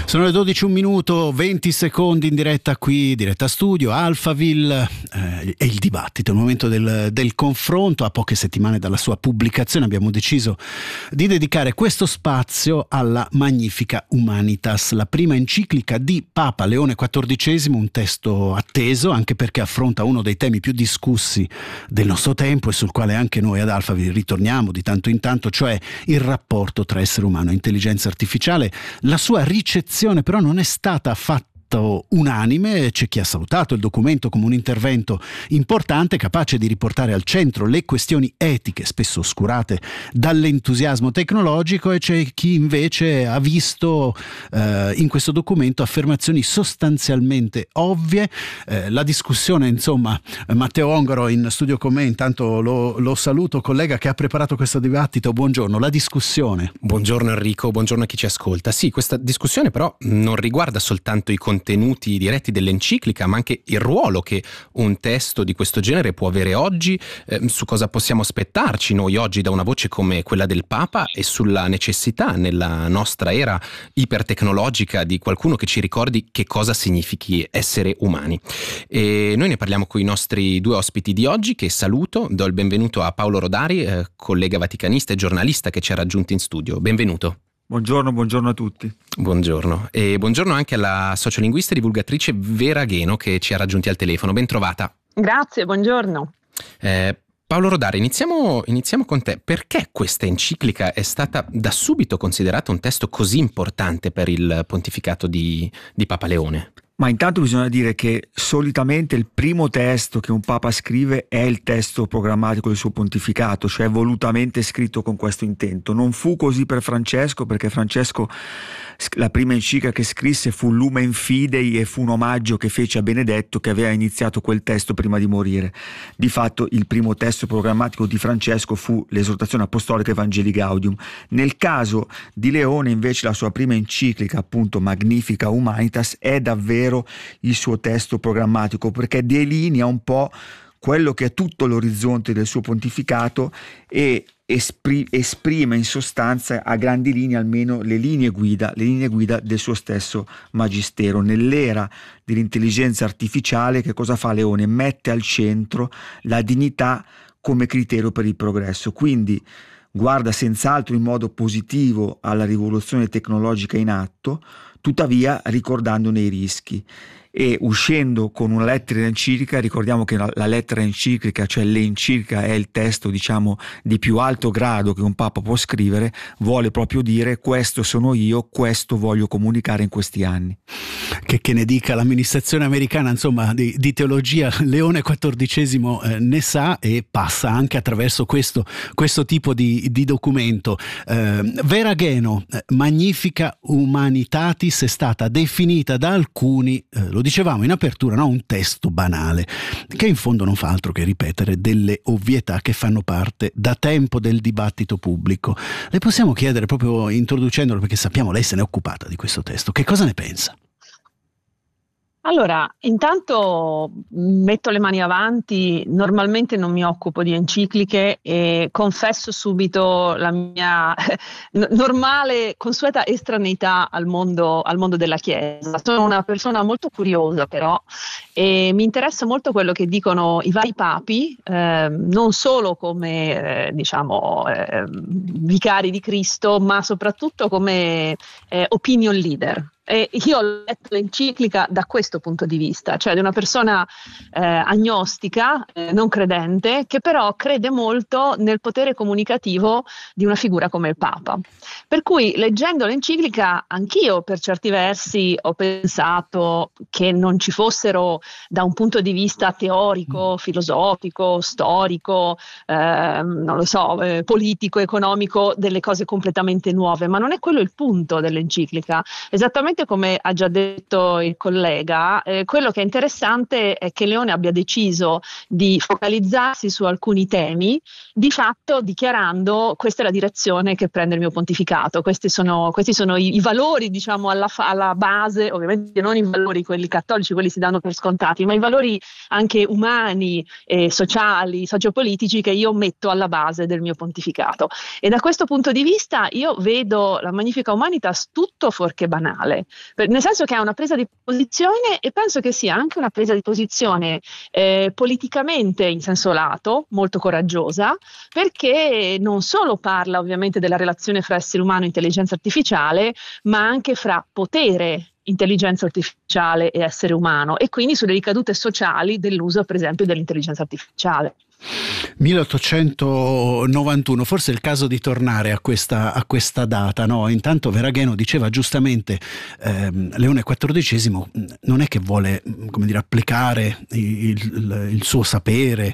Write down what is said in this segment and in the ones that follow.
Sono le 12, 1 minuto, 20 secondi in diretta qui, diretta studio, Alphaville, e il dibattito, il momento del confronto. A poche settimane dalla sua pubblicazione abbiamo deciso di dedicare questo spazio alla Magnifica Humanitas, la prima enciclica di Papa Leone XIV, un testo atteso anche perché affronta uno dei temi più discussi del nostro tempo e sul quale anche noi ad Alphaville ritorniamo di tanto in tanto, cioè il rapporto tra essere umano e intelligenza artificiale. La sua ricezione però non è stata affatto unanime, c'è chi ha salutato il documento come un intervento importante capace di riportare al centro le questioni etiche spesso oscurate dall'entusiasmo tecnologico, e c'è chi invece ha visto in questo documento affermazioni sostanzialmente ovvie. La discussione, insomma, Matteo Ongaro in studio con me, intanto lo saluto, collega che ha preparato questo dibattito, buongiorno. La discussione. Buongiorno Enrico, buongiorno a chi ci ascolta. Sì, questa discussione però non riguarda soltanto i contenuti diretti dell'enciclica, ma anche il ruolo che un testo di questo genere può avere oggi, su cosa possiamo aspettarci noi oggi da una voce come quella del Papa, e sulla necessità nella nostra era ipertecnologica di qualcuno che ci ricordi che cosa significhi essere umani. E noi ne parliamo con i nostri due ospiti di oggi, che saluto. Do il benvenuto a Paolo Rodari, collega vaticanista e giornalista che ci ha raggiunto in studio. Benvenuto. Buongiorno a tutti. Buongiorno. E buongiorno anche alla sociolinguista e divulgatrice Vera Gheno che ci ha raggiunti al telefono. Ben trovata. Grazie, buongiorno. Paolo Rodari, iniziamo con te. Perché questa enciclica è stata da subito considerata un testo così importante per il pontificato di Papa Leone? Ma intanto bisogna dire che solitamente il primo testo che un Papa scrive è il testo programmatico del suo pontificato, cioè volutamente scritto con questo intento. Non fu così per Francesco, perché Francesco la prima enciclica che scrisse fu Lumen Fidei e fu un omaggio che fece a Benedetto, che aveva iniziato quel testo prima di morire. Di fatto il primo testo programmatico di Francesco fu l'esortazione apostolica Evangelii Gaudium. Nel caso di Leone invece la sua prima enciclica, appunto Magnifica Humanitas, è davvero il suo testo programmatico, perché delinea un po' quello che è tutto l'orizzonte del suo pontificato e esprime in sostanza a grandi linee almeno le linee guida del suo stesso magistero. Nell'era dell'intelligenza artificiale, che cosa fa Leone? Mette al centro la dignità come criterio per il progresso, quindi guarda senz'altro in modo positivo alla rivoluzione tecnologica in atto, tuttavia ricordandone i rischi. E uscendo con una lettera enciclica, ricordiamo che la lettera enciclica, cioè l'enciclica, è il testo diciamo di più alto grado che un Papa può scrivere, vuole proprio dire: questo sono io, questo voglio comunicare in questi anni. Che ne dica l'amministrazione americana, insomma, di teologia Leone XIV ne sa, e passa anche attraverso questo tipo di documento. Vera Gheno, Magnifica Humanitatis è stata definita da alcuni, lo dicevamo in apertura, no? Un testo banale, che in fondo non fa altro che ripetere delle ovvietà che fanno parte da tempo del dibattito pubblico. Le possiamo chiedere, proprio introducendolo, perché sappiamo lei se n'è occupata di questo testo, che cosa ne pensa? Allora, intanto metto le mani avanti, normalmente non mi occupo di encicliche e confesso subito la mia normale, consueta estraneità al mondo della Chiesa. Sono una persona molto curiosa però, e mi interessa molto quello che dicono i vari papi, non solo come vicari di Cristo, ma soprattutto come opinion leader. E io ho letto l'enciclica da questo punto di vista, cioè di una persona agnostica, non credente, che però crede molto nel potere comunicativo di una figura come il Papa. Per cui, leggendo l'enciclica, anch'io per certi versi ho pensato che non ci fossero, da un punto di vista teorico, filosofico, storico, politico, economico, delle cose completamente nuove, ma non è quello il punto dell'enciclica. Esattamente come ha già detto il collega, quello che è interessante è che Leone abbia deciso di focalizzarsi su alcuni temi, di fatto dichiarando: questa è la direzione che prende il mio pontificato, questi sono i valori, diciamo, alla base, ovviamente non i valori quelli cattolici, quelli si danno per scontati, ma i valori anche umani, sociali, sociopolitici che io metto alla base del mio pontificato. E da questo punto di vista io vedo la Magnifica Humanitas tutto fuorché banale. nel senso che è una presa di posizione, e penso che sia anche una presa di posizione politicamente in senso lato, molto coraggiosa, perché non solo parla ovviamente della relazione fra essere umano e intelligenza artificiale, ma anche fra potere, intelligenza artificiale e essere umano, e quindi sulle ricadute sociali dell'uso, per esempio, dell'intelligenza artificiale. 1891, forse è il caso di tornare a questa data, no? Intanto Veragheno diceva giustamente, Leone XIV non è che vuole, come dire, applicare il suo sapere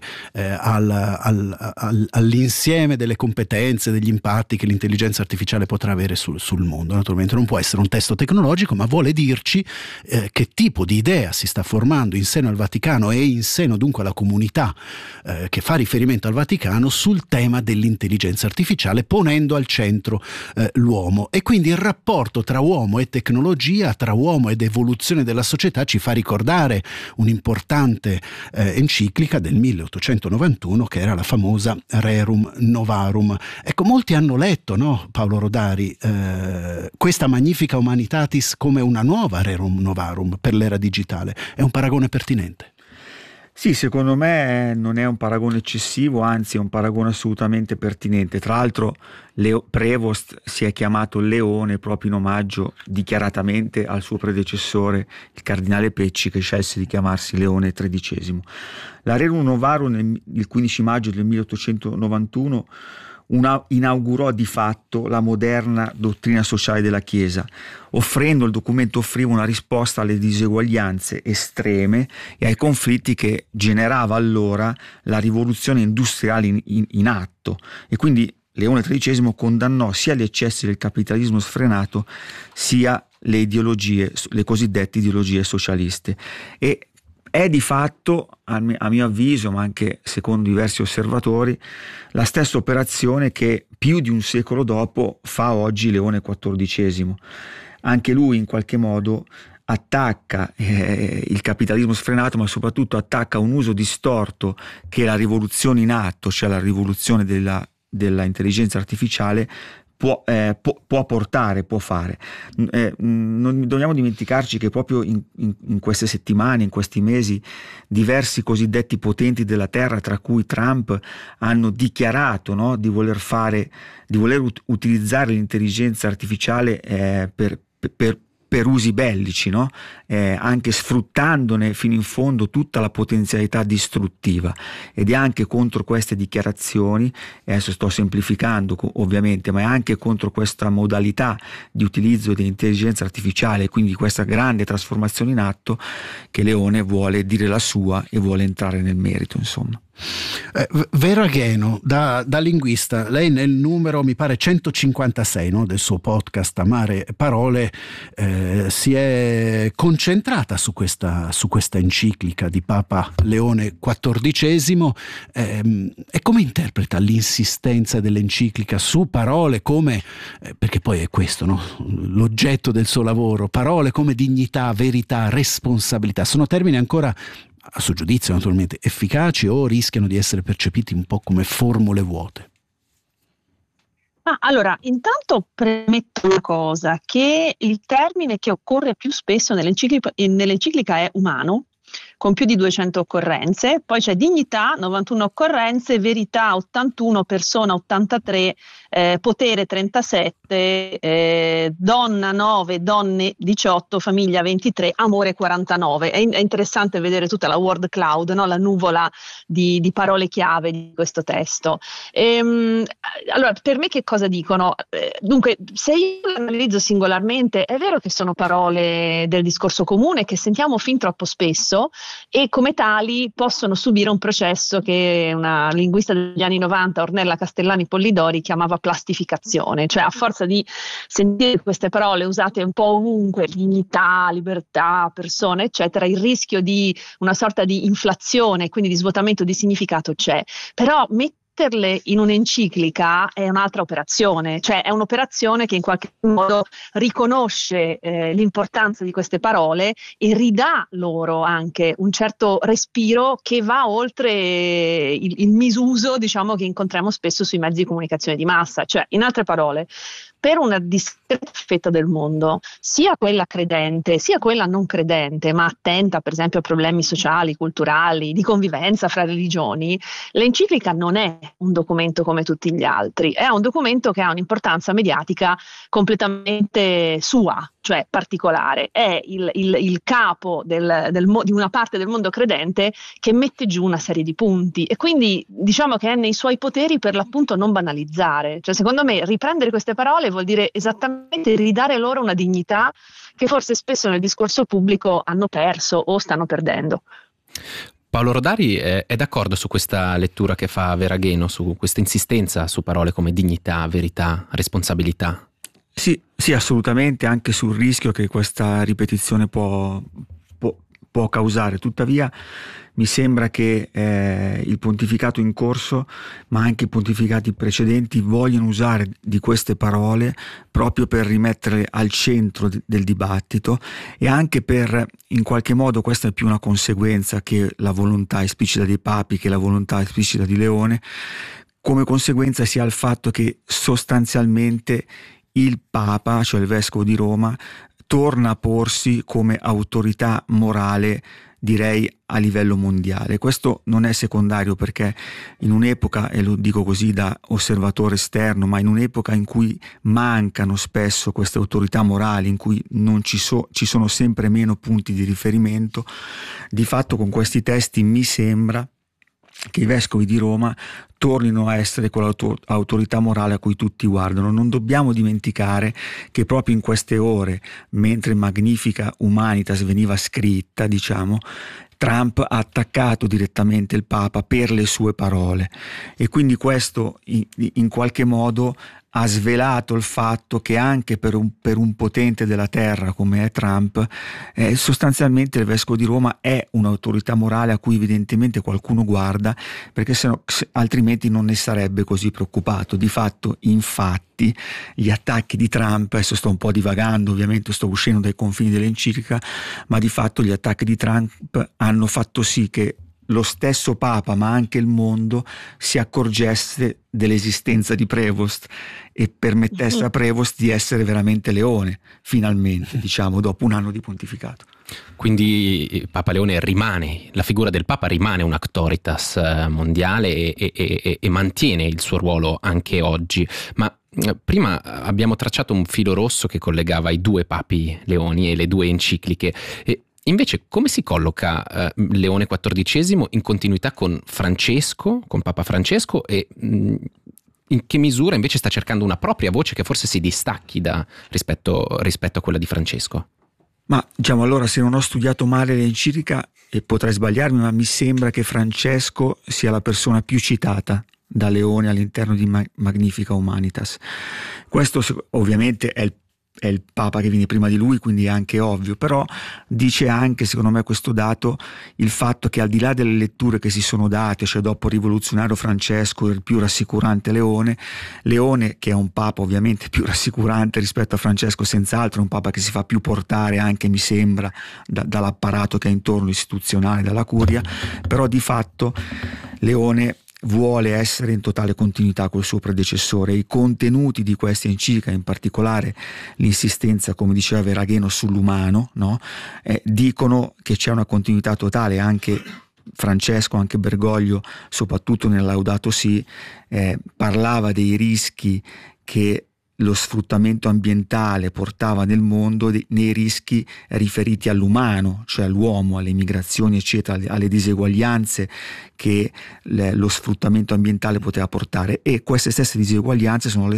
all'insieme delle competenze, degli impatti che l'intelligenza artificiale potrà avere sul mondo. Naturalmente non può essere un testo tecnologico, ma vuole dirci che tipo di idea si sta formando in seno al Vaticano e in seno dunque alla comunità che fa riferimento al Vaticano sul tema dell'intelligenza artificiale, ponendo al centro l'uomo. E quindi il rapporto tra uomo e tecnologia, tra uomo ed evoluzione della società, ci fa ricordare un'importante enciclica del 1891 che era la famosa Rerum Novarum. Ecco, molti hanno letto, no, Paolo Rodari, questa Magnifica Humanitatis come una nuova Rerum Novarum per l'era digitale. È un paragone pertinente? Sì, secondo me non è un paragone eccessivo, anzi è un paragone assolutamente pertinente. Tra l'altro Prevost si è chiamato Leone proprio in omaggio dichiaratamente al suo predecessore, il cardinale Pecci, che scelse di chiamarsi Leone XIII. La Rerum Novarum il 15 maggio del 1891 inaugurò di fatto la moderna dottrina sociale della Chiesa. Il documento offriva una risposta alle diseguaglianze estreme e ai conflitti che generava allora la rivoluzione industriale in atto, e quindi Leone XIII condannò sia gli eccessi del capitalismo sfrenato sia le cosiddette ideologie socialiste. E è di fatto, a mio avviso, ma anche secondo diversi osservatori, la stessa operazione che più di un secolo dopo fa oggi Leone XIV. Anche lui in qualche modo attacca il capitalismo sfrenato, ma soprattutto attacca un uso distorto che la rivoluzione in atto, cioè la rivoluzione della intelligenza artificiale, può portare, può fare. Non dobbiamo dimenticarci che proprio in queste settimane, in questi mesi, diversi cosiddetti potenti della terra, tra cui Trump, hanno dichiarato, no, di voler utilizzare l'intelligenza artificiale per usi bellici, no? Anche sfruttandone fino in fondo tutta la potenzialità distruttiva. Ed è anche contro queste dichiarazioni, adesso sto semplificando ovviamente, ma è anche contro questa modalità di utilizzo dell'intelligenza artificiale, quindi questa grande trasformazione in atto, che Leone vuole dire la sua e vuole entrare nel merito, insomma. Veragheno, da linguista, lei nel numero mi pare 156, no, del suo podcast Amare Parole si è concentrata su questa enciclica di Papa Leone XIV, e come interpreta l'insistenza dell'enciclica su parole come, perché poi è questo, no, l'oggetto del suo lavoro, parole come dignità, verità, responsabilità, sono termini ancora, a suo giudizio naturalmente, efficaci o rischiano di essere percepiti un po' come formule vuote? Allora, intanto premetto una cosa, che il termine che occorre più spesso nell'enciclica è umano, con più di 200 occorrenze, poi c'è dignità, 91 occorrenze, verità 81, persona 83, potere 37, donna 9, donne 18, famiglia 23, amore 49. È interessante vedere tutta la word cloud, no? La nuvola di parole chiave di questo testo. Allora, per me che cosa dicono? Dunque, se io le analizzo singolarmente, è vero che sono parole del discorso comune che sentiamo fin troppo spesso, e come tali possono subire un processo che una linguista degli anni 90, Ornella Castellani Pollidori, chiamava plastificazione, cioè a forza di sentire queste parole usate un po' ovunque, dignità, libertà, persone, eccetera, il rischio di una sorta di inflazione, quindi di svuotamento di significato c'è. Però metterle in un'enciclica è un'altra operazione, cioè è un'operazione che in qualche modo riconosce l'importanza di queste parole e ridà loro anche un certo respiro che va oltre il misuso, diciamo, che incontriamo spesso sui mezzi di comunicazione di massa. Cioè, in altre parole, per una discreta fetta del mondo, sia quella credente, sia quella non credente, ma attenta per esempio a problemi sociali, culturali, di convivenza fra religioni, l'enciclica non è un documento come tutti gli altri, è un documento che ha un'importanza mediatica completamente sua, cioè particolare. È il capo di una parte del mondo credente che mette giù una serie di punti, e quindi diciamo che è nei suoi poteri per l'appunto non banalizzare. Cioè, secondo me riprendere queste parole vuol dire esattamente ridare loro una dignità che forse spesso nel discorso pubblico hanno perso o stanno perdendo. Paolo Rodari è d'accordo su questa lettura che fa Veragheno, su questa insistenza su parole come dignità, verità, responsabilità? Sì, assolutamente, anche sul rischio che questa ripetizione può causare. Tuttavia mi sembra che il pontificato in corso, ma anche i pontificati precedenti, vogliono usare di queste parole proprio per rimetterle al centro del dibattito, e anche per, in qualche modo, questa è più una conseguenza che la volontà esplicita dei papi, che la volontà esplicita di Leone, come conseguenza sia il fatto che sostanzialmente il Papa, cioè il Vescovo di Roma, torna a porsi come autorità morale, direi, a livello mondiale. Questo non è secondario, perché in un'epoca, e lo dico così da osservatore esterno, ma in un'epoca in cui mancano spesso queste autorità morali, in cui non ci sono sempre meno punti di riferimento, di fatto con questi testi mi sembra che i vescovi di Roma tornino a essere quell'autorità morale a cui tutti guardano. Non dobbiamo dimenticare che proprio in queste ore, mentre Magnifica Humanitas veniva scritta, Trump ha attaccato direttamente il Papa per le sue parole, e quindi questo in qualche modo ha svelato il fatto che anche per un potente della terra come è Trump, sostanzialmente il Vescovo di Roma è un'autorità morale a cui evidentemente qualcuno guarda, perché altrimenti non ne sarebbe così preoccupato. Di fatto, infatti, gli attacchi di Trump, adesso sto un po' divagando, ovviamente sto uscendo dai confini dell'enciclica, ma di fatto gli attacchi di Trump hanno fatto sì che lo stesso Papa, ma anche il mondo, si accorgesse dell'esistenza di Prevost e permettesse a Prevost di essere veramente Leone, finalmente, dopo un anno di pontificato. Quindi Papa Leone rimane, la figura del Papa rimane un'autoritas mondiale e mantiene il suo ruolo anche oggi. Ma prima abbiamo tracciato un filo rosso che collegava i due papi Leoni e le due encicliche. Invece, come si colloca Leone XIV in continuità con Papa Francesco, e in che misura invece sta cercando una propria voce che forse si distacchi rispetto a quella di Francesco? Ma allora, se non ho studiato male l'enciclica, e potrei sbagliarmi, ma mi sembra che Francesco sia la persona più citata da Leone all'interno di Magnifica Humanitas. Questo ovviamente è il Papa che viene prima di lui, quindi è anche ovvio, però dice anche, secondo me, questo dato, il fatto che al di là delle letture che si sono date, cioè dopo rivoluzionario Francesco e il più rassicurante Leone, che è un Papa ovviamente più rassicurante rispetto a Francesco, senz'altro è un Papa che si fa più portare anche, mi sembra, dall'apparato che è intorno istituzionale, dalla curia, però di fatto Leone vuole essere in totale continuità col suo predecessore. I contenuti di questa enciclica, in particolare l'insistenza, come diceva Veragheno, sull'umano, dicono che c'è una continuità totale. Anche Francesco, anche Bergoglio, soprattutto nel Laudato Si, parlava dei rischi che lo sfruttamento ambientale portava nel mondo, nei rischi riferiti all'umano, cioè all'uomo, alle migrazioni, eccetera, alle diseguaglianze che lo sfruttamento ambientale poteva portare. E queste stesse diseguaglianze sono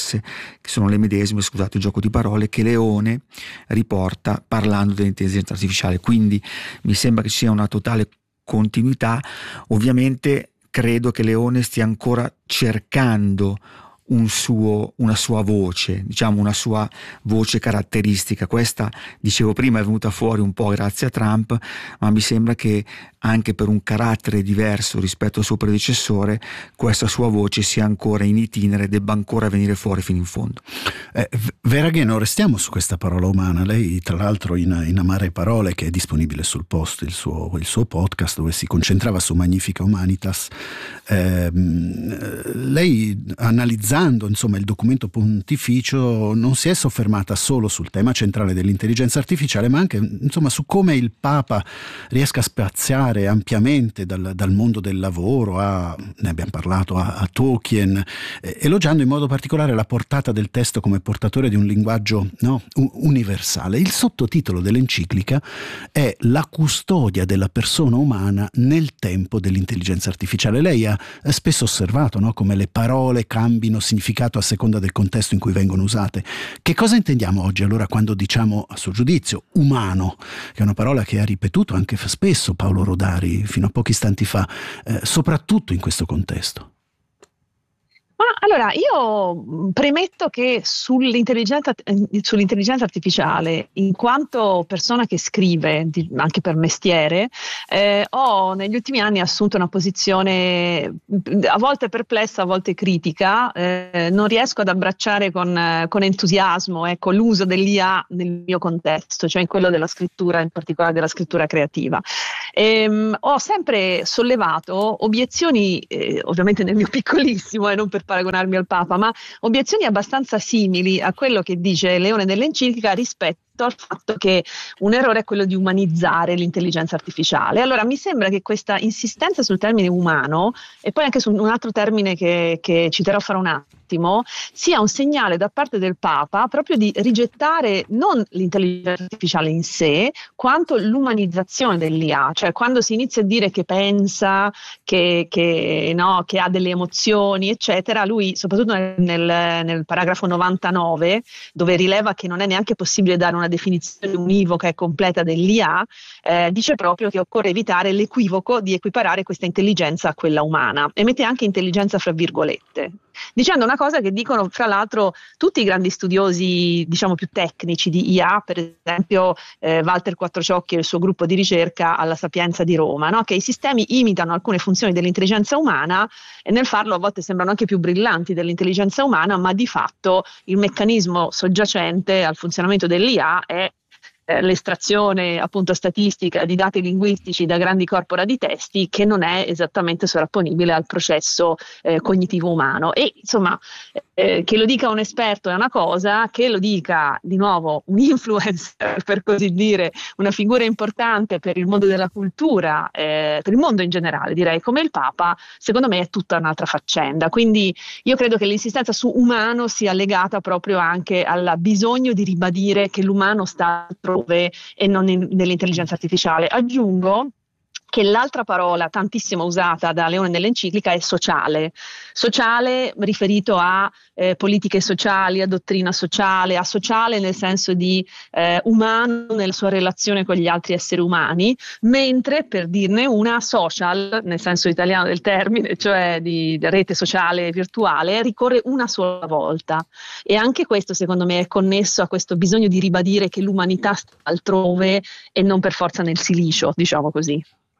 le medesime, scusate il gioco di parole, che Leone riporta parlando dell'intelligenza artificiale. Quindi mi sembra che ci sia una totale continuità. Ovviamente credo che Leone stia ancora cercando una sua voce, una sua voce caratteristica. Questa, dicevo prima, è venuta fuori un po' grazie a Trump, ma mi sembra che anche per un carattere diverso rispetto al suo predecessore, questa sua voce sia ancora in itinere, debba ancora venire fuori fino in fondo. Veragheno, restiamo su questa parola umana. Lei, tra l'altro, in Amare Parole, che è disponibile sul post, il suo podcast, dove si concentrava su Magnifica Humanitas, lei analizzava analizzando insomma il documento pontificio non si è soffermata solo sul tema centrale dell'intelligenza artificiale, ma anche insomma su come il Papa riesca a spaziare ampiamente dal mondo del lavoro ne abbiamo parlato, a Tolkien, elogiando in modo particolare la portata del testo come portatore di un linguaggio universale. Il sottotitolo dell'enciclica è La custodia della persona umana nel tempo dell'intelligenza artificiale. Lei ha spesso osservato, no, come le parole cambino significato a seconda del contesto in cui vengono usate. Che cosa intendiamo oggi allora quando diciamo, a suo giudizio, umano, che è una parola che ha ripetuto anche spesso Paolo Rodari fino a pochi istanti fa, soprattutto in questo contesto? Ma allora, io premetto che sull'intelligenza artificiale, in quanto persona che scrive, anche per mestiere, ho negli ultimi anni assunto una posizione a volte perplessa, a volte critica. Non riesco ad abbracciare con entusiasmo, ecco, l'uso dell'IA nel mio contesto, cioè in quello della scrittura, in particolare della scrittura creativa. Ho sempre sollevato obiezioni, ovviamente nel mio piccolissimo, e non per paragonarmi al Papa, ma obiezioni abbastanza simili a quello che dice Leone nell'enciclica rispetto al fatto che un errore è quello di umanizzare l'intelligenza artificiale. Allora mi sembra che questa insistenza sul termine umano, e poi anche su un altro termine che citerò fra un attimo, sia un segnale da parte del Papa proprio di rigettare non l'intelligenza artificiale in sé, quanto l'umanizzazione dell'IA, cioè quando si inizia a dire che pensa, che ha delle emozioni, eccetera. Lui, soprattutto nel paragrafo 99, dove rileva che non è neanche possibile dare una definizione univoca e completa dell'IA, dice proprio che occorre evitare l'equivoco di equiparare questa intelligenza a quella umana, e mette anche intelligenza fra virgolette, dicendo una cosa che dicono fra l'altro tutti i grandi studiosi, diciamo, più tecnici di IA, per esempio Walter Quattrociocchi e il suo gruppo di ricerca alla Sapienza di Roma, no? Che i sistemi imitano alcune funzioni dell'intelligenza umana e nel farlo a volte sembrano anche più brillanti dell'intelligenza umana, ma di fatto il meccanismo soggiacente al funzionamento dell'IA è l'estrazione appunto statistica di dati linguistici da grandi corpora di testi, che non è esattamente sovrapponibile al processo cognitivo umano. E insomma, che lo dica un esperto è una cosa, che lo dica di nuovo un influencer, per così dire, una figura importante per il mondo della cultura, per il mondo in generale, direi, come il Papa, secondo me è tutta un'altra faccenda. Quindi io credo che l'insistenza su umano sia legata proprio anche al bisogno di ribadire che l'umano sta altrove e non nell'intelligenza artificiale. Aggiungo che l'altra parola tantissimo usata da Leone nell'enciclica è sociale riferito a politiche sociali, a dottrina sociale, a sociale nel senso di umano nella sua relazione con gli altri esseri umani, mentre, per dirne una, social nel senso italiano del termine, cioè di rete sociale virtuale, ricorre una sola volta, e anche questo secondo me è connesso a questo bisogno di ribadire che l'umanità sta altrove e non per forza nel silicio, diciamo così.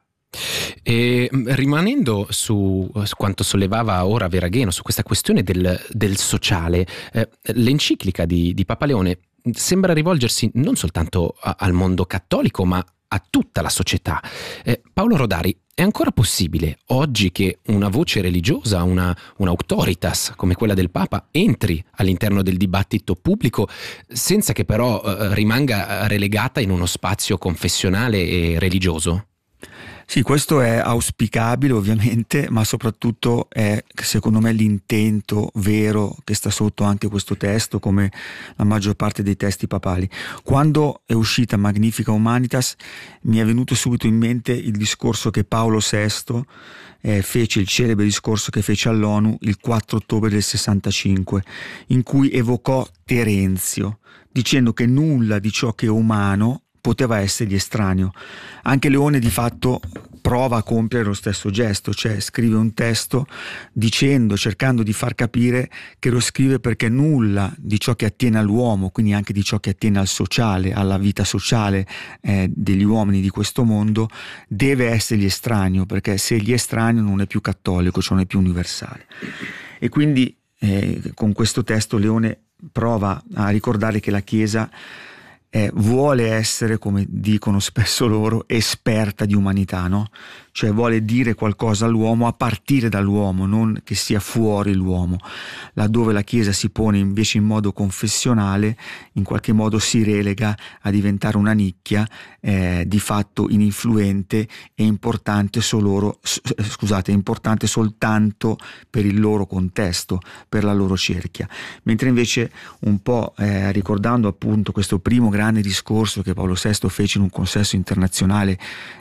E rimanendo su quanto sollevava ora Veragheno, su questa questione del sociale, l'enciclica di Papa Leone sembra rivolgersi non soltanto al mondo cattolico, ma a tutta la società. Paolo Rodari, è ancora possibile oggi che una voce religiosa, una autoritas come quella del Papa entri all'interno del dibattito pubblico senza che però rimanga relegata in uno spazio confessionale e religioso? Sì, questo è auspicabile ovviamente, ma soprattutto è secondo me l'intento vero che sta sotto anche questo testo, come la maggior parte dei testi papali. Quando è uscita Magnifica Humanitas mi è venuto subito in mente il discorso che Paolo VI fece, il celebre discorso che fece all'ONU il 4 ottobre del 65, in cui evocò Terenzio, dicendo che nulla di ciò che è umano poteva essergli estraneo. Anche Leone di fatto prova a compiere lo stesso gesto, cioè scrive un testo cercando di far capire che lo scrive perché nulla di ciò che attiene all'uomo, quindi anche di ciò che attiene al sociale, alla vita sociale degli uomini di questo mondo, deve essergli estraneo, perché se gli è estraneo non è più cattolico, cioè non è più universale. E quindi con questo testo Leone prova a ricordare che la Chiesa vuole essere, come dicono spesso loro, esperta di umanità, no? Cioè vuole dire qualcosa all'uomo a partire dall'uomo, non che sia fuori l'uomo. Laddove la Chiesa si pone invece in modo confessionale, in qualche modo si relega a diventare una nicchia di fatto ininfluente e importante importante soltanto per il loro contesto, per la loro cerchia. Mentre invece un po' ricordando appunto questo primo grande discorso che Paolo VI fece in un consesso internazionale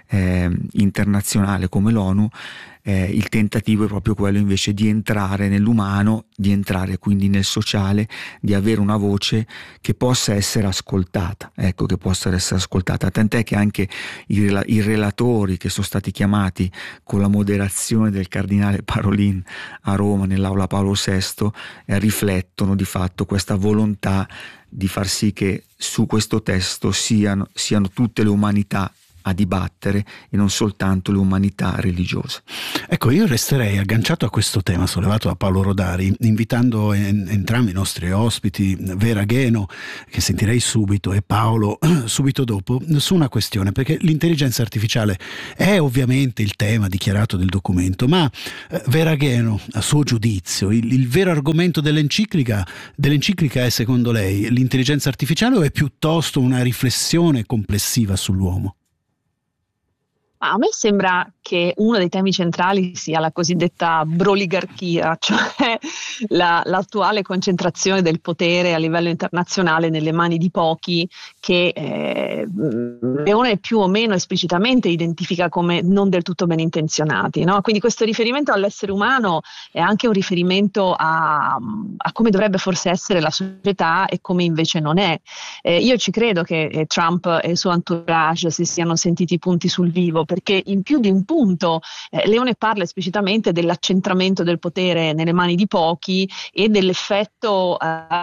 come l'ONU, il tentativo è proprio quello invece di entrare nell'umano, di entrare quindi nel sociale, di avere una voce che possa essere ascoltata, tant'è che anche i relatori che sono stati chiamati con la moderazione del cardinale Parolin a Roma nell'aula Paolo VI riflettono di fatto questa volontà di far sì che su questo testo siano tutte le umanità a dibattere e non soltanto le umanità religiose. Ecco, io resterei agganciato a questo tema sollevato da Paolo Rodari, invitando entrambi i nostri ospiti, Vera Gheno, che sentirei subito, e Paolo subito dopo, su una questione, perché l'intelligenza artificiale è ovviamente il tema dichiarato del documento, ma Vera Gheno, a suo giudizio, il vero argomento dell'enciclica è, secondo lei, l'intelligenza artificiale o è piuttosto una riflessione complessiva sull'uomo? A me sembra che uno dei temi centrali sia la cosiddetta broligarchia, cioè l'attuale concentrazione del potere a livello internazionale nelle mani di pochi, che Leone più o meno esplicitamente identifica come non del tutto ben intenzionati, no? Quindi questo riferimento all'essere umano è anche un riferimento a come dovrebbe forse essere la società e come invece non è. Io ci credo che Trump e il suo entourage si siano sentiti punti sul vivo, perché in più di un punto Leone parla esplicitamente dell'accentramento del potere nelle mani di pochi e dell'effetto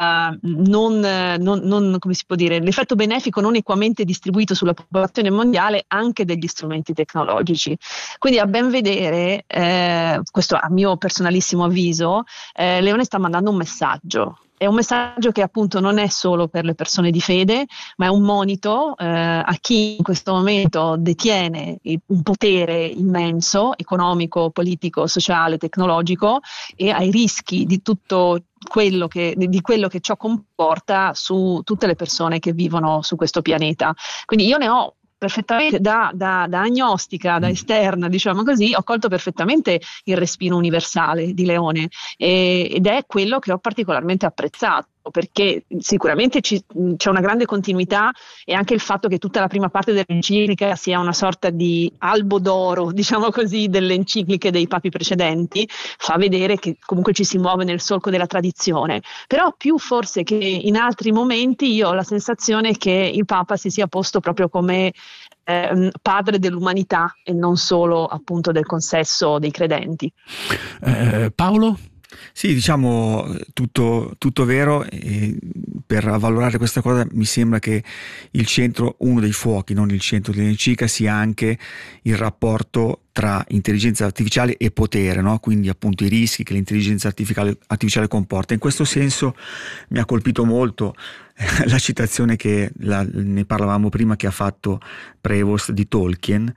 come si può dire, l'effetto benefico non equamente distribuito sulla popolazione mondiale anche degli strumenti tecnologici. Quindi a ben vedere, questo a mio personalissimo avviso, Leone sta mandando un messaggio. È un messaggio che appunto non è solo per le persone di fede, ma è un monito a chi in questo momento detiene un potere immenso, economico, politico, sociale, tecnologico, e ai rischi di tutto quello che ciò comporta su tutte le persone che vivono su questo pianeta. Quindi io ne ho perfettamente da agnostica, da esterna, diciamo così, ho colto perfettamente il respiro universale di Leone ed è quello che ho particolarmente apprezzato, perché sicuramente c'è una grande continuità, e anche il fatto che tutta la prima parte dell'enciclica sia una sorta di albo d'oro, diciamo così, delle encicliche dei papi precedenti, fa vedere che comunque ci si muove nel solco della tradizione. Però più forse che in altri momenti io ho la sensazione che il Papa si sia posto proprio come padre dell'umanità e non solo appunto del consesso dei credenti. Paolo? Sì, diciamo tutto vero, e per avvalorare questa cosa mi sembra che il centro, uno dei fuochi, non il centro dell'enciclica, sia anche il rapporto tra intelligenza artificiale e potere, no? Quindi appunto i rischi che l'intelligenza artificiale comporta. In questo senso mi ha colpito molto la citazione che ne parlavamo prima, che ha fatto Prevost di Tolkien,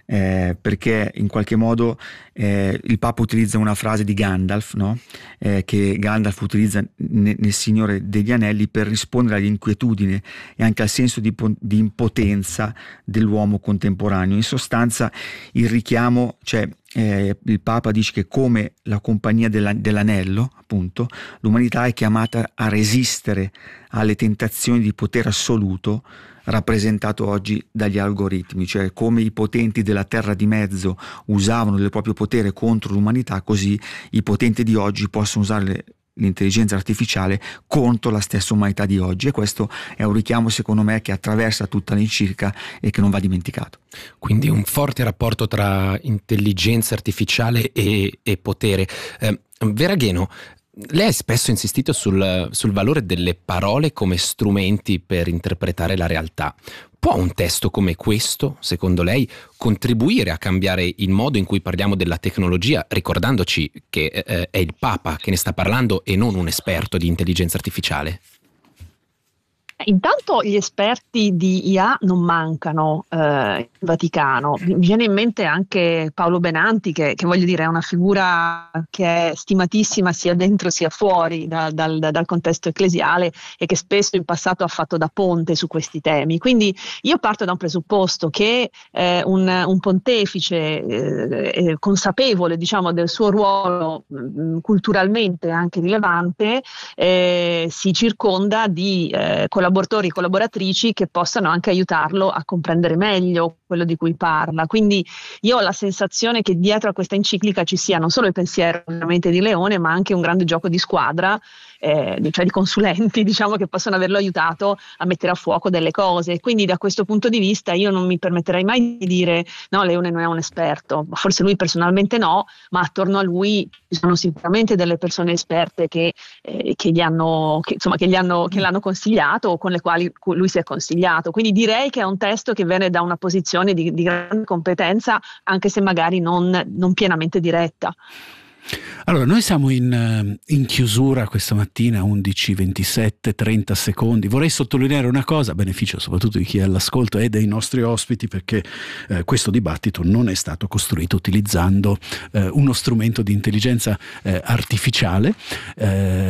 perché in qualche modo il Papa utilizza una frase di Gandalf, no? Che Gandalf utilizza nel Signore degli Anelli per rispondere all'inquietudine e anche al senso di impotenza dell'uomo contemporaneo. In sostanza il richiamo, cioè il Papa dice che come la compagnia dell'anello, appunto, l'umanità è chiamata a resistere alle tentazioni di potere assoluto rappresentato oggi dagli algoritmi, cioè come i potenti della terra di mezzo usavano il proprio potere contro l'umanità, così i potenti di oggi possono usare l'intelligenza artificiale contro la stessa umanità di oggi, e questo è un richiamo secondo me che attraversa tutta l'enciclica e che non va dimenticato. Quindi un forte rapporto tra intelligenza artificiale e potere. Vera Gheno, lei ha spesso insistito sul valore delle parole come strumenti per interpretare la realtà. Può un testo come questo, secondo lei, contribuire a cambiare il modo in cui parliamo della tecnologia, ricordandoci che è il Papa che ne sta parlando e non un esperto di intelligenza artificiale? Intanto gli esperti di IA non mancano in Vaticano. Mi viene in mente anche Paolo Benanti, che voglio dire è una figura che è stimatissima sia dentro sia fuori dal contesto ecclesiale e che spesso in passato ha fatto da ponte su questi temi. Quindi io parto da un presupposto che un pontefice consapevole, diciamo, del suo ruolo culturalmente anche rilevante si circonda di collaboratrici che possano anche aiutarlo a comprendere meglio quello di cui parla. Quindi io ho la sensazione che dietro a questa enciclica ci sia non solo il pensiero ovviamente di Leone, ma anche un grande gioco di squadra, cioè di consulenti, diciamo, che possono averlo aiutato a mettere a fuoco delle cose. Quindi da questo punto di vista io non mi permetterei mai di dire no, Leone non è un esperto, forse lui personalmente no, ma attorno a lui ci sono sicuramente delle persone esperte che l'hanno consigliato o con le quali lui si è consigliato. Quindi direi che è un testo che viene da una posizione di grande competenza, anche se magari non pienamente diretta. Allora, noi siamo in chiusura questa mattina, 11:27, 30 secondi. Vorrei sottolineare una cosa, a beneficio soprattutto di chi è all'ascolto e dei nostri ospiti, perché questo dibattito non è stato costruito utilizzando uno strumento di intelligenza artificiale.